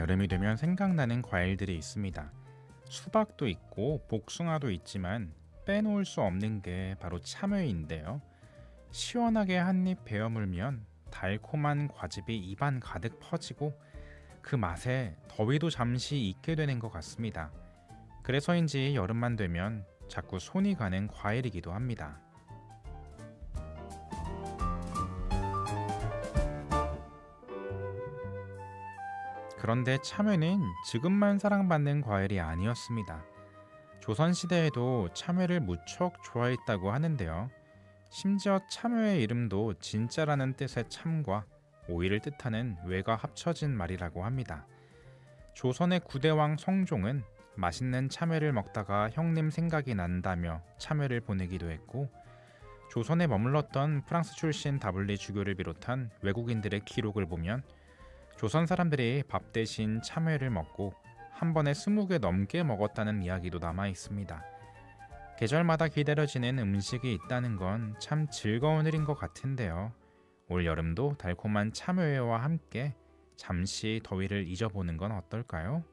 여름이 되면 생각나는 과일들이 있습니다. 수박도 있고 복숭아도 있지만 빼놓을 수 없는 게 바로 참외인데요. 시원하게 한 입 베어 물면 달콤한 과즙이 입안 가득 퍼지고 그 맛에 더위도 잠시 잊게 되는 것 같습니다. 그래서인지 여름만 되면 자꾸 손이 가는 과일이기도 합니다. 그런데 참외는 지금만 사랑받는 과일이 아니었습니다. 조선시대에도 참외를 무척 좋아했다고 하는데요. 심지어 참외의 이름도 진짜라는 뜻의 참과 오이를 뜻하는 외가 합쳐진 말이라고 합니다. 조선의 구대왕 성종은 맛있는 참외를 먹다가 형님 생각이 난다며 참외를 보내기도 했고, 조선에 머물렀던 프랑스 출신 다블리 주교를 비롯한 외국인들의 기록을 보면 조선 사람들이 밥 대신 참외를 먹고 한 번에 20개 넘게 먹었다는 이야기도 남아 있습니다. 계절마다 기다려지는 음식이 있다는 건 참 즐거운 일인 것 같은데요. 올 여름도 달콤한 참외와 함께 잠시 더위를 잊어보는 건 어떨까요?